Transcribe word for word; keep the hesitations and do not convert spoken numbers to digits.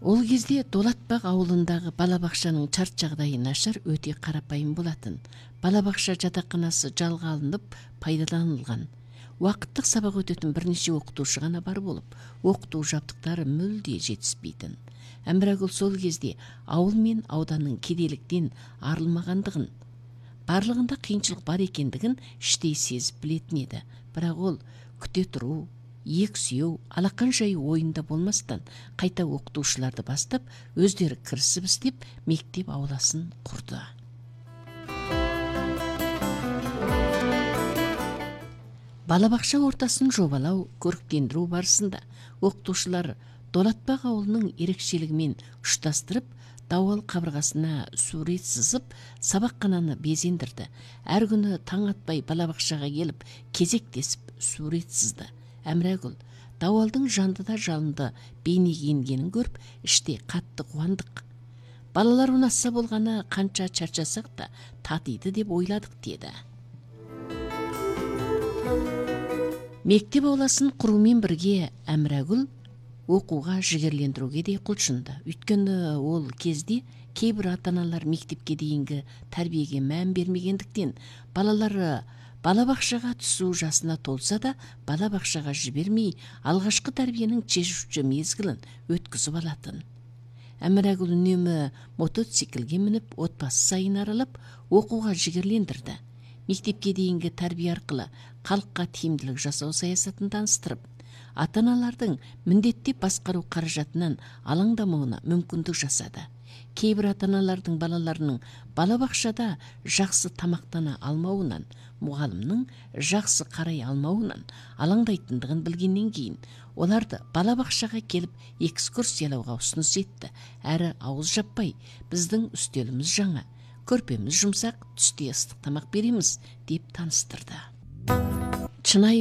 Ол кезде Долатбақ ауылындағы балабақшаның шарт жағдайы нашар, өте қарапайым болатын. Балабақша жатақханасы жалға алынып пайдаланылған. Уақыттық сабақ өтетін бірнеше оқытушы ғана бар болып, оқыту жабдықтары мүлде жетіспейтін. Әмірагүл сол кезде ауыл мен ауданның кедейліктен арылмағандығын, барлығында қиыншылық бар екендігін іштей сезіп білетін еді. Бірақ ол күте тұру, ек сүйеу, алақан жаю ойында болмастан қайта оқытушыларды бастап, өздері кірісіп істеп, мектеп ауласын құрды. Балабақша ортасын жобалау, көріктендіру барысында оқытушылар Долатбақ ауылының ерекшелігімен ұштастырып, дауал қабырғасына сурет сызып, сабақхананы безендірді. Әр күні таң атпай балабақшаға келіп, кезектесіп сурет сызды. Әмірагүл дауалдың жанды да жалынды бейнеге енгенін көріп, іште қатты қуандық. Балалар ұнатса болғаны, қанша шаршасақ та татиды деп ойладық деді. Мектеп ауласын құрумен бірге Әмірагүл оқуға жігерлендіруге де құлшынды. Өйткені ол кезде кейбір ата-аналар мектепке дейінгі тәрбиеге мән бермегендіктен балалары балабақшаға түсу жасына толса да, балабақшаға жібермей, алғашқы тәрбиенің шешуші мезгілін өткізіп алатын. Әмірагүл үнемі мотоциклге мініп, отбасы сайын аралап, оқуға жігерлендірді. Мектепке дейінгі тәрбие арқылы халыққа тиімділік жасау саясатын таныстырып, ата-аналардың міндеттеп басқару қаражатынан алаңдамауына мүмкіндік жасады. Кейбір ата-аналардың балаларының балабақшада жақсы тамақтана алмауынан, мұғалімнің жақсы қарай алмауынан алаңдайтындығын білгеннен кейін, оларды балабақшаға келіп экскурсиялауға ұсыныс етті. Әрі ауыз жаппай, біздің үстеліміз жаңа, көрпеміз жұмсақ, түсте ыстық тамақ береміз деп таныстырды. Шынайы